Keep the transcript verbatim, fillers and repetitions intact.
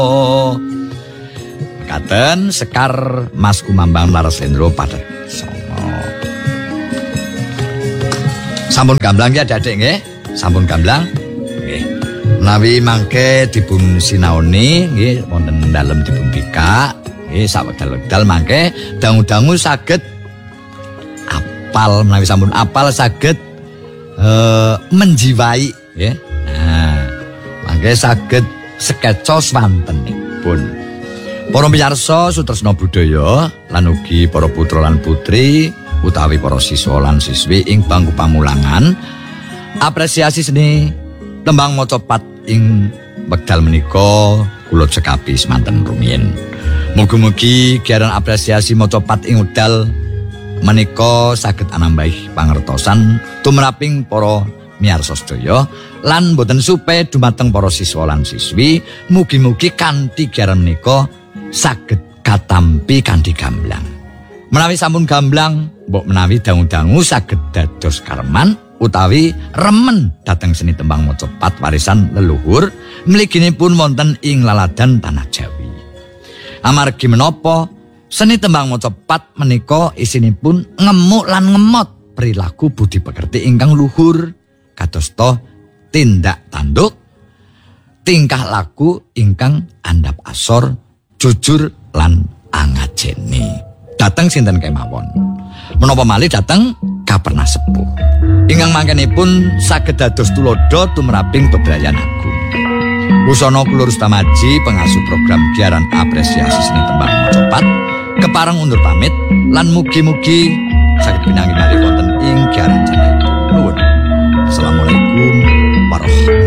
Oh, katen Sekar Mas Kumambang Laras Lendro Padet Songo. Sampun gamblang ya Dadek nggih? Sampun gamblang. Nggih. Menawi mangke dipun sinaoni nggih wonten dalem dipun bikak, nggih sak wekdal-wekdal mangke dangu-dangu saged apal menawi sampun apal saged uh, menjiwai nggih. Nah, mangke saged sekeca swantenipun. Para miyarsa sutresna budaya lan ugi para putra lan putri utawi para siswa lan siswi ing bangku pamulangan, apresiasi seni tembang maca pat ing wekdal menika kula cekapi semanten rumiyin. Mugi-mugi giaran apresiasi maca pat ing wekdal menika saged anambahi pangertosan tumraping para miyarsa sedaya lan boten supe dumateng para siswa lan siswi, mugi-mugi kanthi giaran menika saged katampi kanthi gamblang. Menawi sampun gamblang, mbok menawi dangu-dangu saged dados kareman utawi remen dhateng seni tembang maca pat warisan leluhur mliginipun wonten ing laladan tanah Jawi. Amargi menapa seni tembang maca pat menika isinipun ngemuk lan ngemot perilaku budi pekerti ingkang luhur, kadosta tindak tanduk, tingkah laku ingkang andhap asor, jujur lan angajeni. Dateng sinten kemawon. Menapa malih dateng Kapernah Sepuh. Ingkang mangkenipun saged dados tulodo tumraping bebrayan agung. Wusana kula Rustamaji pengasuh program giaran apresiasi seni tembang maca pat kepareng undur pamit lan mugi-mugi saged pinanggih malih wonten ing giaran jangaipun. Nuwun. Assalamualaikum warahmatullahi wabarakatuh.